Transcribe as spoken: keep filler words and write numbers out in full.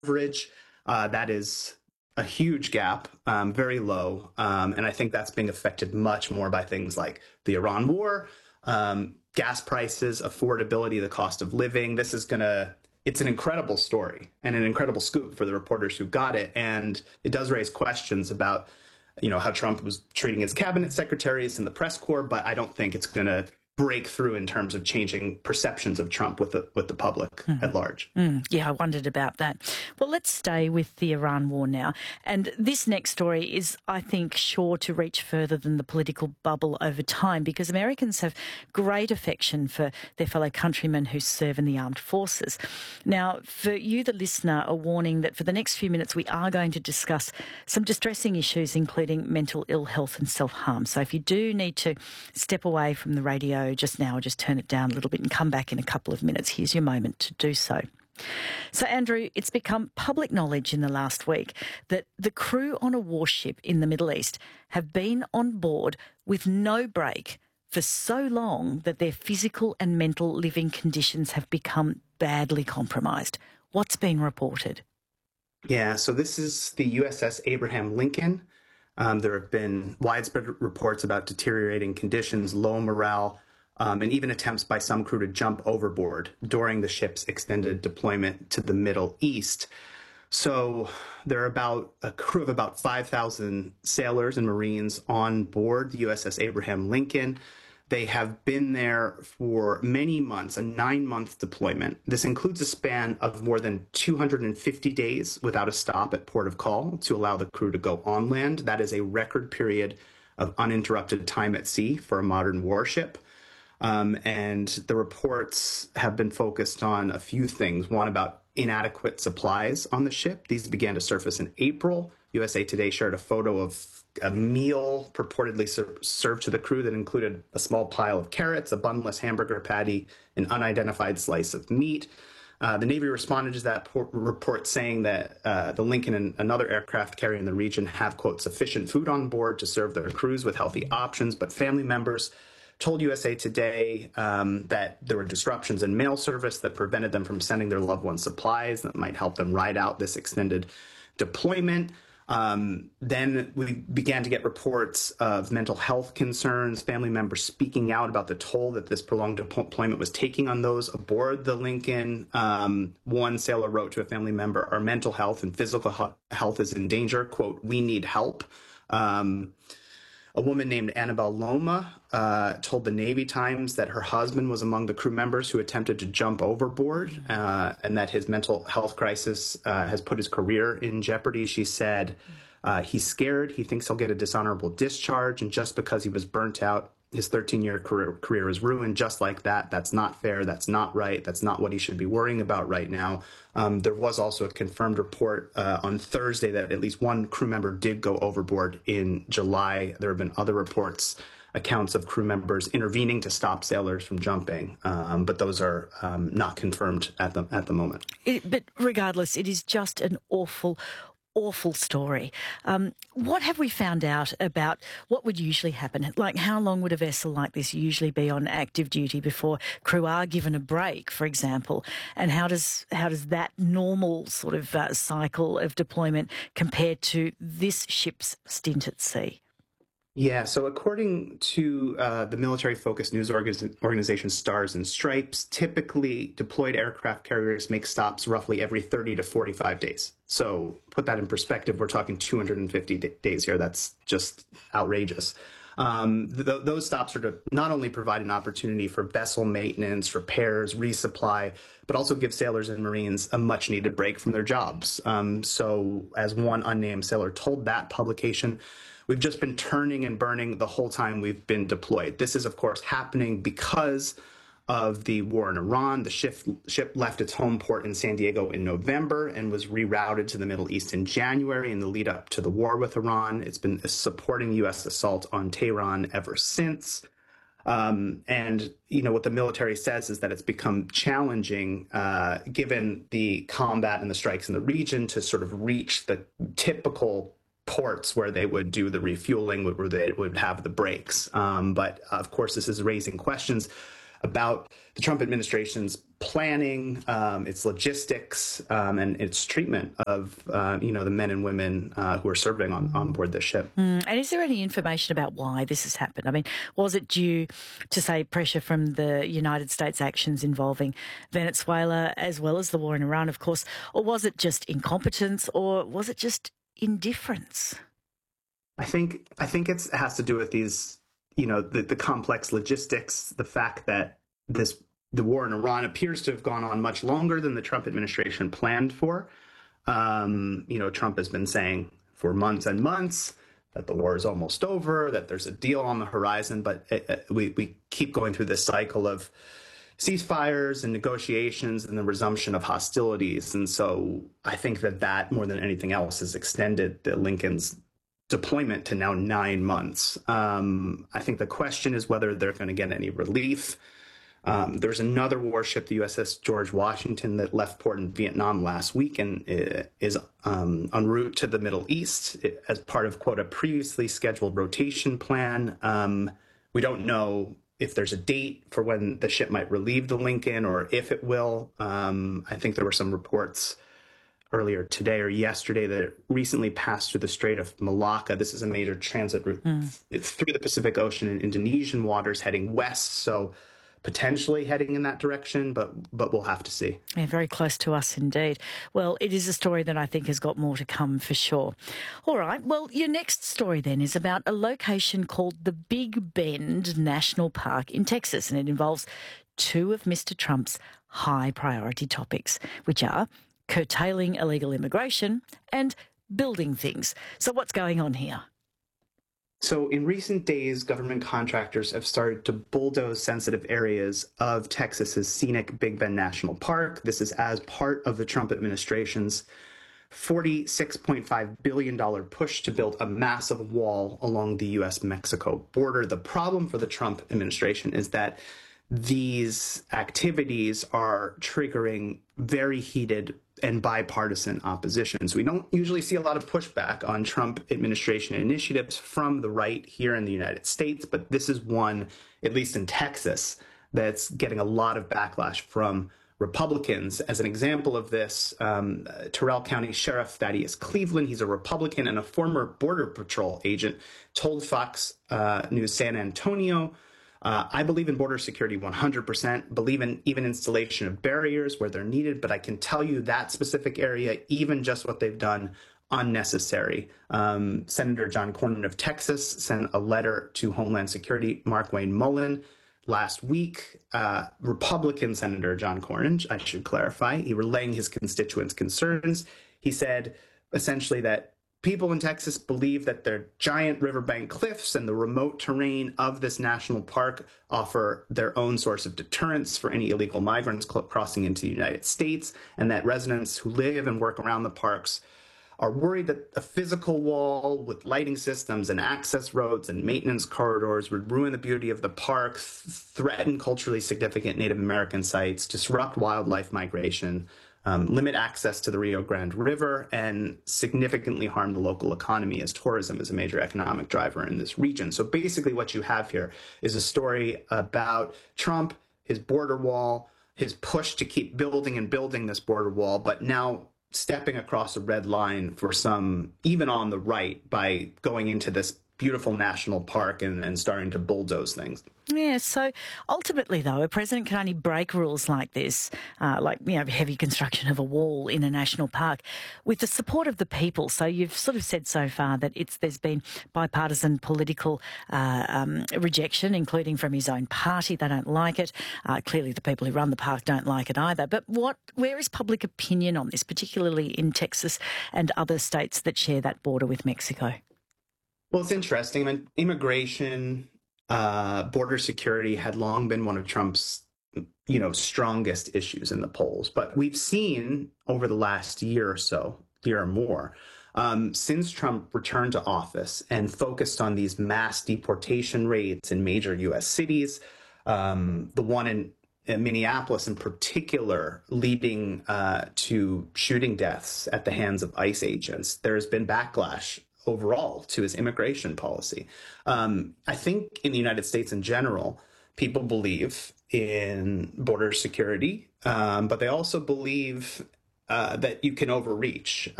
coverage. Uh, that is a huge gap, um, very low. Um, and I think that's being affected much more by things like the Iran war, um, gas prices, affordability, the cost of living. This is going to, it's an incredible story and an incredible scoop for the reporters who got it. And it does raise questions about, you know, how Trump was treating his cabinet secretaries and the press corps, but I don't think it's going to break through in terms of changing perceptions of Trump with the with the public mm. at large. Mm. Yeah, I wondered about that. Well, let's stay with the Iran war now. And this next story is, I think, sure to reach further than the political bubble over time, because Americans have great affection for their fellow countrymen who serve in the armed forces. Now, for you, the listener, a warning that for the next few minutes we are going to discuss some distressing issues, including mental ill health and self-harm. So if you do need to step away from the radio just now, just turn it down a little bit and come back in a couple of minutes. Here's your moment to do so. So, Andrew, it's become public knowledge in the last week that the crew on a warship in the Middle East have been on board with no break for so long that their physical and mental living conditions have become badly compromised. What's been reported? Yeah, so this is the U S S Abraham Lincoln. Um, there have been widespread reports about deteriorating conditions, low morale, Um, and even attempts by some crew to jump overboard during the ship's extended deployment to the Middle East. So there are about a crew of about five thousand sailors and Marines on board the U S S Abraham Lincoln. They have been there for many months, a nine-month deployment. This includes a span of more than two hundred fifty days without a stop at port of call to allow the crew to go on land. That is a record period of uninterrupted time at sea for a modern warship. Um, and the reports have been focused on a few things. One, about inadequate supplies on the ship. These began to surface in April. U S A Today shared a photo of a meal purportedly ser- served to the crew that included a small pile of carrots, a bunless hamburger patty, an unidentified slice of meat. Uh, the Navy responded to that por- report saying that uh, the Lincoln and another aircraft carrier in the region have, quote, sufficient food on board to serve their crews with healthy options, but family members told U S A Today um, that there were disruptions in mail service that prevented them from sending their loved ones supplies that might help them ride out this extended deployment. Um, then we began to get reports of mental health concerns, family members speaking out about the toll that this prolonged deployment was taking on those aboard the Lincoln. Um, one sailor wrote to a family member, "Our mental health and physical health is in danger. Quote, we need help." Um, A woman named Annabelle Loma uh, told the Navy Times that her husband was among the crew members who attempted to jump overboard uh, and that his mental health crisis uh, has put his career in jeopardy. She said uh, he's scared. He thinks he'll get a dishonorable discharge. And just because he was burnt out, his thirteen-year career, career is ruined just like that. That's not fair. That's not right. That's not what he should be worrying about right now. Um, there was also a confirmed report uh, on Thursday that at least one crew member did go overboard in July. There have been other reports, accounts of crew members intervening to stop sailors from jumping, um, but those are um, not confirmed at the at the moment. It, but regardless, it is just an awful, awful story. Um, what have we found out about what would usually happen? Like, how long would a vessel like this usually be on active duty before crew are given a break, for example? And how does how does that normal sort of uh, cycle of deployment compare to this ship's stint at sea? Yeah, so according to uh, the military-focused news orga- organization Stars and Stripes, typically deployed aircraft carriers make stops roughly every thirty to forty-five days. So put that in perspective, we're talking two hundred fifty d- days here. That's just outrageous. Um, th- those stops are to not only provide an opportunity for vessel maintenance, repairs, resupply, but also give sailors and Marines a much-needed break from their jobs. Um, so as one unnamed sailor told that publication, we've just been turning and burning the whole time we've been deployed. This is, of course, happening because of the war in Iran. The ship, ship left its home port in San Diego in November and was rerouted to the Middle East in January in the lead up to the war with Iran. It's been supporting U S assault on Tehran ever since. Um, and, you know, what the military says is that it's become challenging, uh, given the combat and the strikes in the region, to sort of reach the typical ports where they would do the refueling, where they would have the breaks. Um, but, of course, this is raising questions about the Trump administration's planning, um, its logistics, um, and its treatment of, uh, you know, the men and women uh, who are serving on, on board this ship. Mm, and is there any information about why this has happened? I mean, was it due to, say, pressure from the United States actions involving Venezuela as well as the war in Iran, of course, or was it just incompetence, or was it just indifference? I think I think it's, it has to do with these, you know, the, the complex logistics, the fact that this the war in Iran appears to have gone on much longer than the Trump administration planned for. Um, you know, Trump has been saying for months and months that the war is almost over, that there's a deal on the horizon, but it, it, we, we keep going through this cycle of ceasefires and negotiations and the resumption of hostilities. And so I think that that, more than anything else, has extended the Lincoln's deployment to now nine months. Um, I think the question is whether they're going to get any relief. Um, there's another warship, the U S S George Washington, that left port in Vietnam last week and is um, en route to the Middle East as part of, quote, a previously scheduled rotation plan. Um, we don't know if there's a date for when the ship might relieve the Lincoln or if it will. Um, I think there were some reports earlier today or yesterday that it recently passed through the Strait of Malacca. This is a major transit route mm. through the Pacific Ocean and Indonesian waters heading west. So potentially heading in that direction, but but we'll have to see. Yeah, very close to us indeed. Well, it is a story that I think has got more to come for sure. All right, well, your next story then is about a location called the Big Bend National Park in Texas, and it involves two of Mister Trump's high priority topics, which are curtailing illegal immigration and building things. So what's going on here? So in recent days, government contractors have started to bulldoze sensitive areas of Texas's scenic Big Bend National Park. This is as part of the Trump administration's forty-six point five billion dollars push to build a massive wall along the U S Mexico border. The problem for the Trump administration is that these activities are triggering very heated and bipartisan oppositions. We don't usually see a lot of pushback on Trump administration initiatives from the right here in the United States, but this is one, at least in Texas, that's getting a lot of backlash from Republicans. As an example of this, um, Terrell County Sheriff Thaddeus Cleveland, he's a Republican and a former Border Patrol agent, told Fox uh, News San Antonio, Uh, I believe in border security one hundred percent, believe in even installation of barriers where they're needed, but I can tell you that specific area, even just what they've done, unnecessary. Um, Senator John Cornyn of Texas sent a letter to Homeland Security Mark Wayne Mullen last week. Uh, Republican Senator John Cornyn, I should clarify, he relaying his constituents' concerns. He said essentially that people in Texas believe that their giant riverbank cliffs and the remote terrain of this national park offer their own source of deterrence for any illegal migrants crossing into the United States, and that residents who live and work around the parks are worried that a physical wall with lighting systems and access roads and maintenance corridors would ruin the beauty of the park, threaten culturally significant Native American sites, disrupt wildlife migration, Um, limit access to the Rio Grande River, and significantly harm the local economy, as tourism is a major economic driver in this region. So basically what you have here is a story about Trump, his border wall, his push to keep building and building this border wall, but now stepping across a red line for some, even on the right, by going into this beautiful national park and, and starting to bulldoze things. Yeah, so ultimately, though, a president can only break rules like this, uh, like, you know, heavy construction of a wall in a national park, with the support of the people. So you've sort of said so far that it's there's been bipartisan political uh, um, rejection, including from his own party. They don't like it. Uh, clearly, the people who run the park don't like it either. But what, where is public opinion on this, particularly in Texas and other states that share that border with Mexico? Well, it's interesting. I mean, immigration, uh, border security had long been one of Trump's, you know, strongest issues in the polls. But we've seen over the last year or so, year or more, um, since Trump returned to office and focused on these mass deportation rates in major U S cities, um, the one in, in Minneapolis in particular, leading uh, to shooting deaths at the hands of ICE agents, there has been backlash overall to his immigration policy. Um, I think in the United States in general, people believe in border security, um, but they also believe uh, that you can overreach.